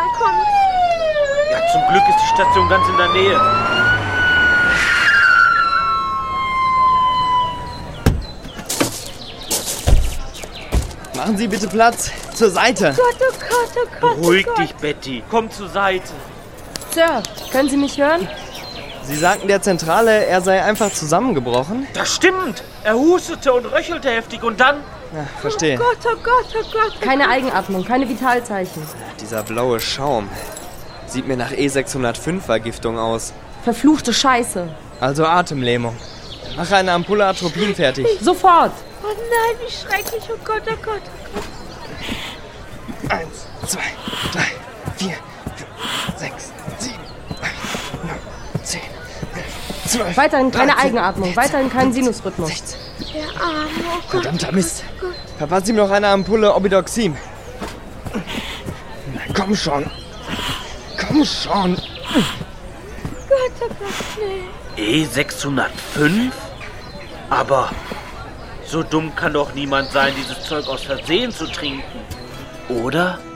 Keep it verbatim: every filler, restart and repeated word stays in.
ankommt. Ja, zum Glück ist die Station ganz in der Nähe. Machen Sie bitte Platz. Zur Seite. Gott, oh Gott, oh Gott, Beruhig oh Gott. dich, Betty. Komm zur Seite. Sir, können Sie mich hören? Sie sagten der Zentrale, er sei einfach zusammengebrochen? Das stimmt. Er hustete und röchelte heftig und dann... Ja, verstehe. Oh Gott, oh Gott, oh Gott. Oh Keine Gott. Eigenatmung, keine Vitalzeichen. Dieser blaue Schaum. Sieht mir nach E sechshundertfünf-Vergiftung aus. Verfluchte Scheiße. Also Atemlähmung. Mach eine Ampulle Atropin fertig. Sofort. Oh nein, wie schrecklich. Oh Gott, oh Gott, oh Gott. Eins, zwei, drei, vier, fünf, sechs, sieben, acht, neun, zehn, elf, zwölf. Weiterhin keine dreizehn, Eigenatmung, vierzehn, weiterhin kein Sinusrhythmus. sechzehn. Der Arme, oh Gott. Verdammter Mist. Oh Gott. Verpasst ihm noch eine Ampulle Obidoxin. Na, komm schon. Komm schon. Gott, oh Gott, nee. E sechshundertfünf? Aber so dumm kann doch niemand sein, dieses Zeug aus Versehen zu trinken. Oder?